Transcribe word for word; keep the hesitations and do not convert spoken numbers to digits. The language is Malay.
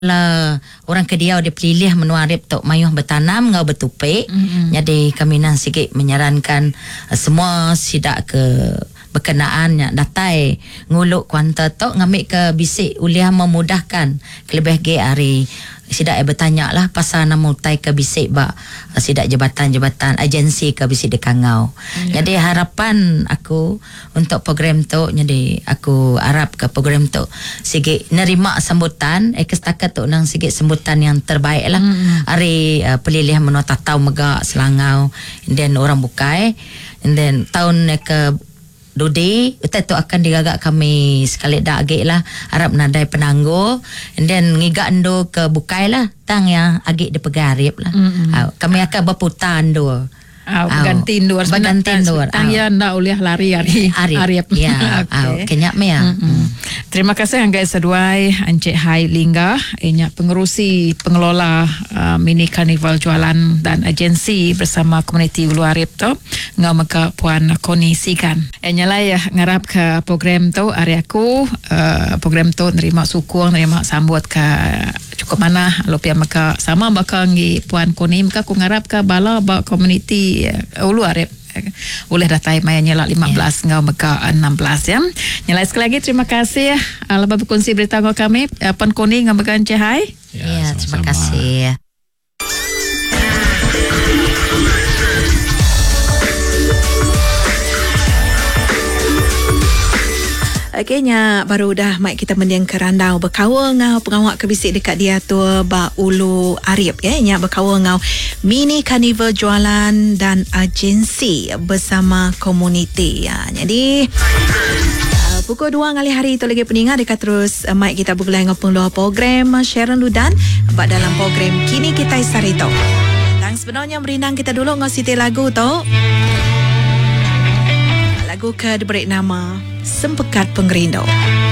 lah orang Kediau dia pilih menua arip tok mayuh bertanam ngau bertupik. Mm-hmm. Jadi kami nan sikit menyarankan uh, semua sidak ke berkenaan yang datai nguluk kuanta tok ngambil ke bisik uliah memudahkan kelebih ge hari sidak ai bertanya lah pasal nama utai ke bisik ba sidak jabatan-jabatan agensi ke bisik dekangau. Yeah. Jadi harapan aku untuk program tu, jadi aku harap ke program tu sikit nerima sambutan eh kestakat tu nang sikit sambutan yang terbaik lah. Mm. Hari uh, pelilihan menua tatau megak Selangau, and then orang bukai, and then tahun ke Dodi, utai tu akan digagak kami sekali dah agak lah harap nadai penangguh, and then ngigak endo ke bukai lah tang yang agak di pegarip lah. Mm-hmm. Uh, kami akan berputar endo. Ah, berganti dua berganti dua. Tang ya ndak uliah lari hari hari. Ya, okay. Kenyak me ya. Mm-hmm. Terima kasih Angga Seduai, Encik Hai Lingga, ianya pengerusi pengelola uh, mini karnival jualan dan agensi bersama komuniti Ulu Arip tu, ngau maka Puan Koni Sikan. Ianya lah ya ngarap ke program tu hari aku uh, program tu nerima sukung, nerima sambut ke cukup mana lopia maka sama bakal ngi Puan Koni maka aku ngarap ke bala ba komuniti uh, Ulu Arip boleh datai maya nyelak lima belas yeah. Ngau meka enam belas ya. Nyelak sekali lagi terima kasih ala berkongsi berita ngau kami Puan Koni ngau meka Encik Hai. Ya, yeah, terima kasih. Okay, nya baru dah mai kita mendiang ke randau berkawa ngau pengawak kebisik dekat dia tu ba Ulu Arip ya, nya berkawa ngau mini karnival jualan dan agensi bersama komuniti ya. Jadi uh, pukul dua ngali hari tu lagi peningat dekat terus uh, mai kita bergulai ngau dua program uh, Sharon Ludan bak dalam program Kini Kita Sarito. Dan sebenarnya berinang kita dulu ngau siti lagu tu. Lagu ke diberi nama Sempekat Penggerindo.